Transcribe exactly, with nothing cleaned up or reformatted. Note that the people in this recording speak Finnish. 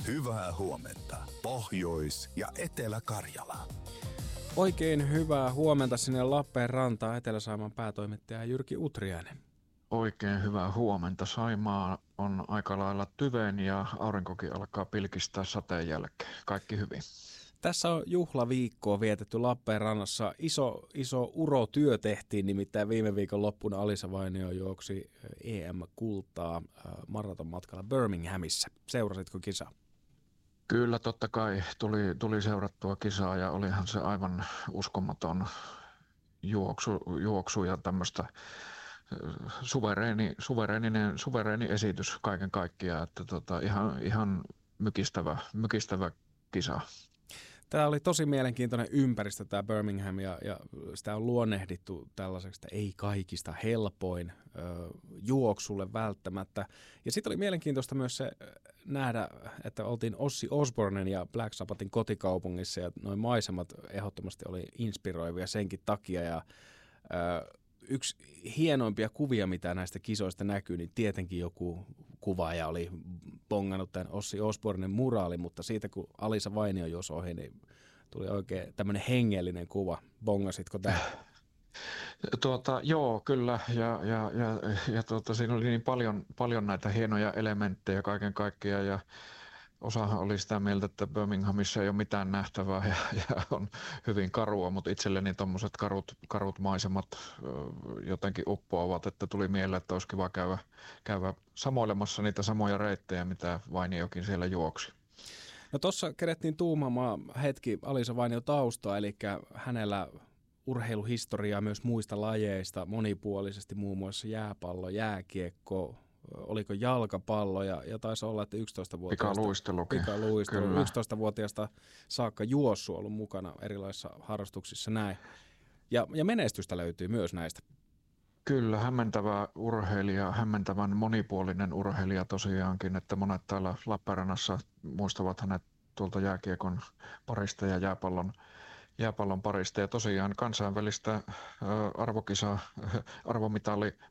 Hyvää huomenta, Pohjois- ja Etelä-Karjala. Oikein hyvää huomenta sinne Lappeenrantaan, Etelä-Saimaan päätoimittaja Jyrki Utriainen. Oikein hyvää huomenta. Saimaa on aika lailla tyven ja aurinkokin alkaa pilkistää sateen jälkeen. Kaikki hyvin. Tässä on juhlaviikkoa vietetty Lappeenrannassa. Iso, iso urotyö tehtiin, nimittäin viime viikon loppuna Alisa Vainio juoksi E M-kultaa maratonmatkalla Birminghamissa. Seurasitko kisaa? Kyllä, totta kai tuli, tuli seurattua kisaa ja olihan se aivan uskomaton juoksu, juoksu ja tämmöistä suvereeni, suvereeninen, suvereeni esitys kaiken kaikkiaan, että tota, ihan, ihan mykistävä, mykistävä kisa. Tämä oli tosi mielenkiintoinen ympäristö, tämä Birmingham, ja, ja sitä on luonnehdittu tällaiseksi, että ei kaikista helpoin ö, juoksulle välttämättä. Ja sitten oli mielenkiintoista myös se nähdä, että oltiin Ozzy Osbournen ja Black Sabbathin kotikaupungissa, ja noin maisemat ehdottomasti oli inspiroivia senkin takia, ja ö, yksi hienoimpia kuvia, mitä näistä kisoista näkyy, niin tietenkin joku kuvaaja oli bongannut tämän Ozzy Osbournen muraali, mutta siitä kun Alisa Vainio juosi ohi, niin tuli oikein tämmöinen hengellinen kuva. Bongasitko tämä? Tuota, joo, kyllä. Ja, ja, ja, ja tuota, siinä oli niin paljon, paljon näitä hienoja elementtejä kaiken kaikkiaan. Ja osahan oli sitä mieltä, että Birminghamissa ei ole mitään nähtävää ja, ja on hyvin karua, mutta itselleni tuommoiset karut, karut maisemat jotenkin uppoavat, että tuli mieleen, että olisi kiva käydä, käydä samoilemassa niitä samoja reittejä, mitä Vainiokin siellä juoksi. No tuossa kerettiin tuumaamaan hetki Alisa Vainio taustaa, eli hänellä urheiluhistoriaa myös muista lajeista monipuolisesti, muun muassa jääpallo, jääkiekko, oliko jalkapallo ja, ja taisi olla, että yksitoistavuotiaasta pikaluistelukin. Pikaluistelu, yksitoistavuotiaasta saakka juossu ollut mukana erilaisissa harrastuksissa näin. Ja, ja menestystä löytyy myös näistä. Kyllä, hämmentävä urheilija, hämmentävän monipuolinen urheilija tosiaankin, että monet täällä Lappeenrannassa muistavat hänet tuolta jääkiekon parista ja jääpallon jääpallon parista ja tosiaan kansainvälistä arvokisaa, arvomitali,